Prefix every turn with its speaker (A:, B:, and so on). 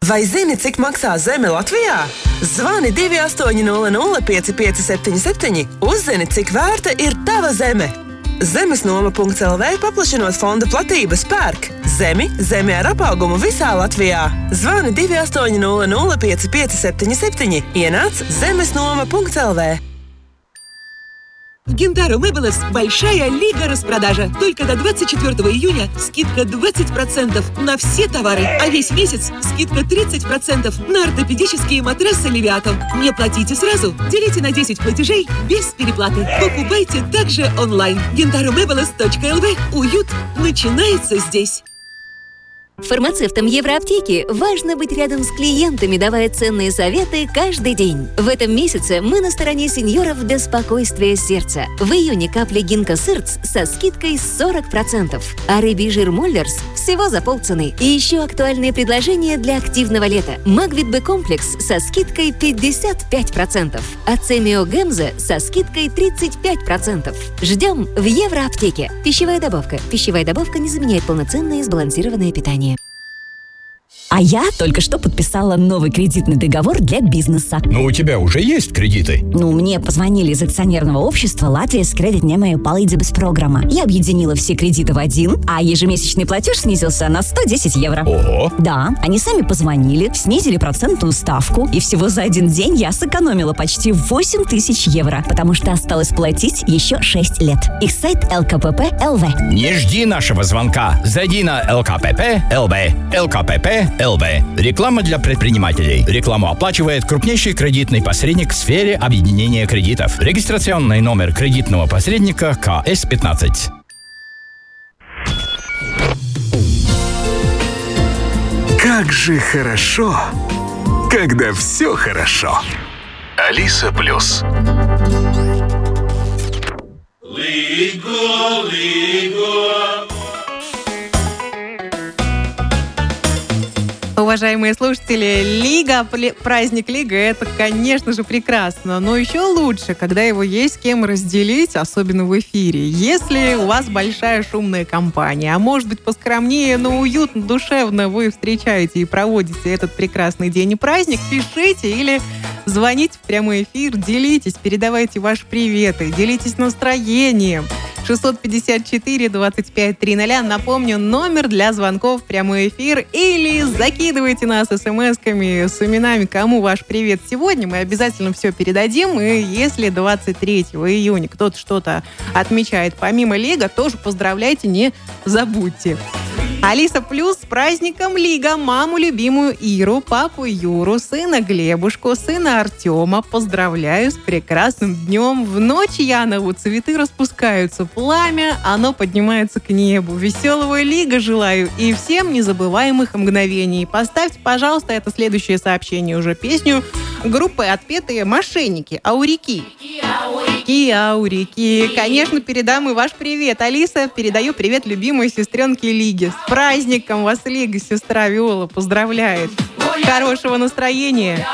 A: Vai zini, cik maksā zeme Latvijā? Zvani 2800 557, uzzini, cik vērta ir tava zeme. Zemesnoma.lv paplašinot fonda platības pērk zemi ar apaugumu visā Latvijā. Zvani 2800 557, ienāc zemesnoma.lv.
B: В Гентаро Мэблес большая лига распродажа. Только до 24 июня скидка 20% на все товары, а весь месяц скидка 30% на ортопедические матрасы Левиатан. Не платите сразу, делите на 10 платежей без переплаты. Покупайте также онлайн. GentaroMebles.lv. Уют начинается здесь.
C: Фармацевтам Евроаптеки важно быть рядом с клиентами, давая ценные советы каждый день. В этом месяце мы на стороне сеньоров для спокойствия сердца. В июне капли Гинко Сырц со скидкой 40%, а рыбий жир Моллерс всего за полцены. И еще актуальные предложения для активного лета. Магвит Б-комплекс со скидкой 55%, а Цемио Гемза со скидкой 35%. Ждем в Евроаптеке. Пищевая добавка. Пищевая добавка не заменяет полноценное и сбалансированное питание.
D: А я только что подписала новый кредитный договор для бизнеса.
E: Но у тебя уже есть кредиты?
D: Мне позвонили из акционерного общества Латвijas Кредит Ņēmēju palīdzības программа. Я объединила все кредиты в один, а ежемесячный платеж снизился на 110 евро.
E: Ого!
D: Да, они сами позвонили, снизили процентную ставку, и всего за один день я сэкономила почти 8 тысяч евро, потому что осталось платить еще 6 лет. Их сайт LKPP.lv.
E: Не жди нашего звонка. Зайди на LKPP.lv. LKPP.lv. Реклама для предпринимателей. Рекламу оплачивает крупнейший кредитный посредник в сфере объединения кредитов. Регистрационный номер кредитного посредника КС-15.
F: Как же хорошо, когда все хорошо. Алиса Плюс.
G: Уважаемые слушатели, Лига, праздник Лига, это, конечно же, прекрасно, но еще лучше, когда его есть с кем разделить, особенно в эфире. Если у вас большая шумная компания, а может быть поскромнее, но уютно, душевно вы встречаете и проводите этот прекрасный день и праздник, пишите или звоните в прямой эфир, делитесь, передавайте ваши приветы, делитесь настроением. 654-25-300. Напомню, номер для звонков в прямой эфир. Или закидывайте нас смс-ками с именами, кому ваш привет сегодня. Мы обязательно все передадим. И если 23 июня кто-то что-то отмечает помимо Лига, тоже поздравляйте, не забудьте. Алиса Плюс с праздником Лига. Маму любимую Иру, папу Юру, сына Глебушку, сына Артема поздравляю с прекрасным днем. В ночь Янову цветы распускаются, пламя, оно поднимается к небу. Веселого Лига желаю и всем незабываемых мгновений. Поставьте, пожалуйста, это следующее сообщение, уже песню группы «Отпетые мошенники». Аурики. Аурики. Конечно, передам и ваш привет. Алиса, передаю привет любимой сестренке Лиге. С праздником вас, Лига, сестра Виола поздравляет. Хорошего настроения.